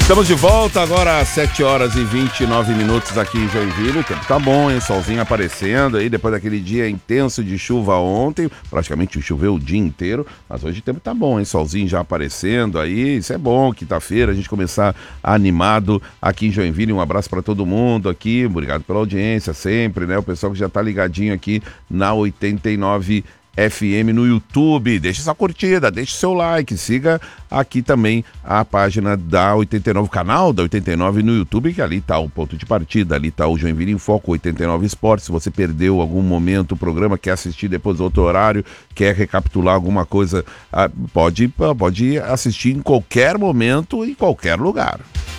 Estamos de volta agora às 7 horas e 29 minutos aqui em Joinville. O tempo tá bom, hein? Solzinho aparecendo aí, depois daquele dia intenso de chuva ontem. Praticamente choveu o dia inteiro, mas hoje o tempo tá bom, hein? Solzinho já aparecendo aí, isso é bom. Quinta-feira a gente começar animado aqui em Joinville. Um abraço para todo mundo aqui, obrigado pela audiência sempre, né? O pessoal que já tá ligadinho aqui na 89 FM no YouTube, deixa sua curtida, deixa o seu like, siga aqui também a página da 89, canal da 89 no YouTube, que ali tá o ponto de partida, ali tá o Joinville em Foco 89 Esportes. Se você perdeu algum momento o programa, quer assistir depois do outro horário, quer recapitular alguma coisa, pode assistir em qualquer momento, em qualquer lugar.